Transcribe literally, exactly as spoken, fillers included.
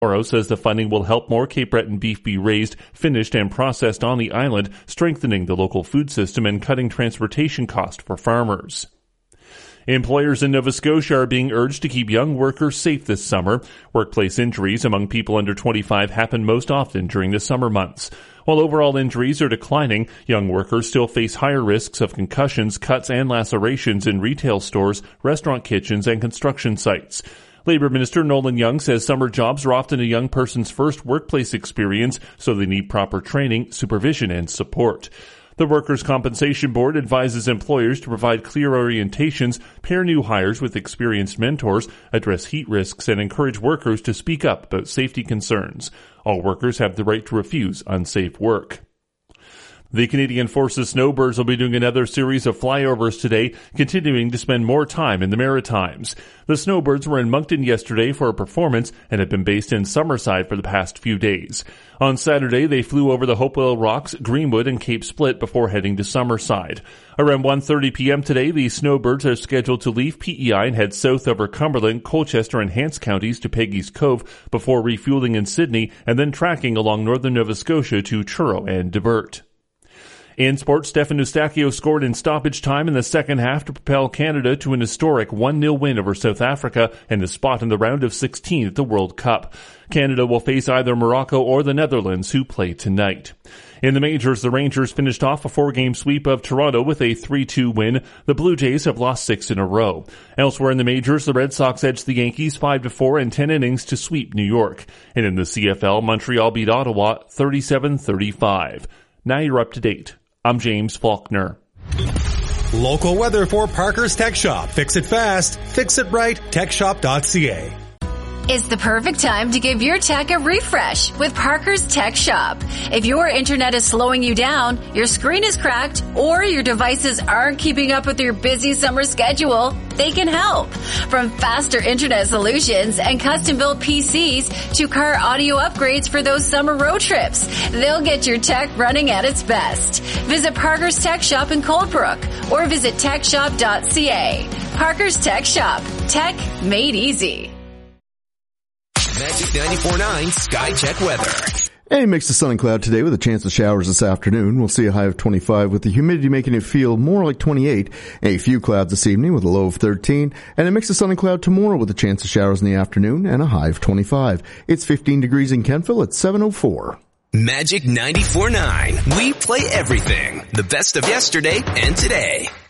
Oro says the funding will help more Cape Breton beef be raised, finished, and processed on the island, strengthening the local food system and cutting transportation costs for farmers. Employers in Nova Scotia are being urged to keep young workers safe this summer. Workplace injuries among people under twenty-five happen most often during the summer months. While overall injuries are declining, young workers still face higher risks of concussions, cuts, and lacerations in retail stores, restaurant kitchens, and construction sites. Labour Minister Nolan Young says summer jobs are often a young person's first workplace experience, so they need proper training, supervision, and support. The Workers' Compensation Board advises employers to provide clear orientations, pair new hires with experienced mentors, address heat risks, and encourage workers to speak up about safety concerns. All workers have the right to refuse unsafe work. The Canadian Forces Snowbirds will be doing another series of flyovers today, continuing to spend more time in the Maritimes. The Snowbirds were in Moncton yesterday for a performance and have been based in Summerside for the past few days. On Saturday, they flew over the Hopewell Rocks, Greenwood, and Cape Split before heading to Summerside. Around one thirty p.m. today, the Snowbirds are scheduled to leave P E I and head south over Cumberland, Colchester, and Hants counties to Peggy's Cove before refueling in Sydney and then tracking along northern Nova Scotia to Truro and Divert. In sports, Stefan Eustáquio scored in stoppage time in the second half to propel Canada to an historic one nil win over South Africa and a spot in the round of sixteen at the World Cup. Canada will face either Morocco or the Netherlands, who play tonight. In the majors, the Rangers finished off a four-game sweep of Toronto with a three two win. The Blue Jays have lost six in a row. Elsewhere in the majors, the Red Sox edged the Yankees five to four in ten innings to sweep New York. And in the C F L, Montreal beat Ottawa thirty-seven thirty-five. Now you're up to date. I'm James Faulkner. Local weather for Parker's Tech Shop. Fix it fast. Fix it right. tech shop dot c a. It's the perfect time to give your tech a refresh with Parker's Tech Shop. If your internet is slowing you down, your screen is cracked, or your devices aren't keeping up with your busy summer schedule, they can help. From faster internet solutions and custom-built P Cs to car audio upgrades for those summer road trips, they'll get your tech running at its best. Visit Parker's Tech Shop in Coldbrook or visit tech shop dot c a. Parker's Tech Shop. Tech made easy. Magic ninety-four point nine Sky Check weather. A mix of sun and cloud today with a chance of showers this afternoon. We'll see a high of twenty-five with the humidity making it feel more like twenty-eight. A few clouds this evening with a low of thirteen. And a mix of sun and cloud tomorrow with a chance of showers in the afternoon and a high of twenty-five. It's fifteen degrees in Kentville at seven oh four. Magic ninety-four point nine. We play everything. The best of yesterday and today.